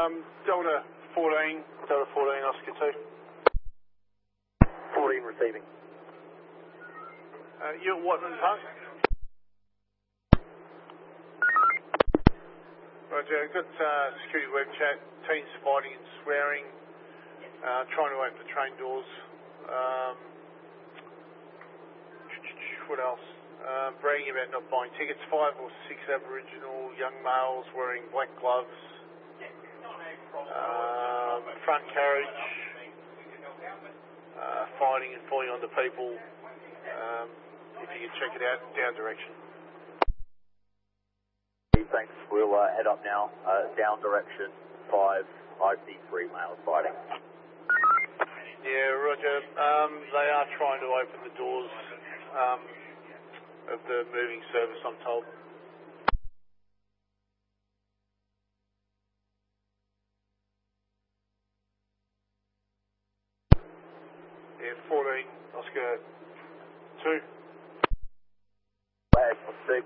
Delta 14, Oscar 2. 14 receiving. You at Watman Park? Roger, I've got security web chat, teens fighting and swearing, trying to open the train doors. What else? Bragging about not buying tickets. 5 or 6 Aboriginal young males wearing black gloves. Front carriage. Fighting and falling onto people. If you can check it out, down direction. Thanks. We'll head up now. Down direction 5. I see 3 males fighting. Yeah, Roger. They are trying to open the doors of the moving service, I'm told. Yeah, 14, Oscar 2. Oscar 2.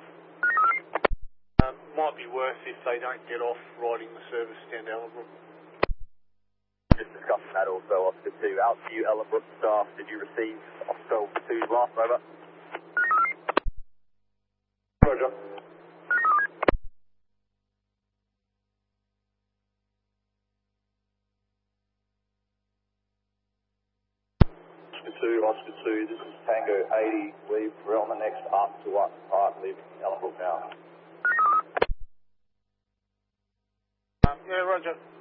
Might be worse if they don't get off riding the service down to Ellenbrook. Just discussing that also, Oscar 2. Out to you, Ellenbrook staff. Did you receive Oscar 2's last over? Roger. Oscar 2, this is Tango 80. We're on the next arc to Watson Park, leaving Ellenbrook now. Yeah, Roger.